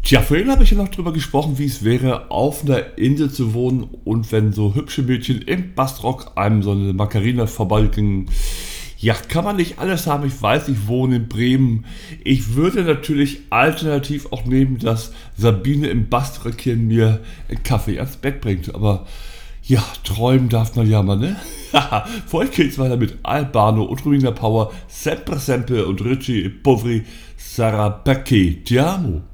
Tja, vorhin habe ich ja noch drüber gesprochen, wie es wäre, auf einer Insel zu wohnen und wenn so hübsche Mädchen im Bastrock einem so eine Macarena vorbeigingen. Ja, kann man nicht alles haben. Ich weiß, ich wohne in Bremen. Ich würde natürlich alternativ auch nehmen, dass Sabine im Baströckchen mir einen Kaffee ans Bett bringt. Aber ja, träumen darf man ja mal, ne? Für euch geht's weiter mit Albano und Romina Power, Sempre Sempe und Richie Poveri Sarabacchi. Ti amo.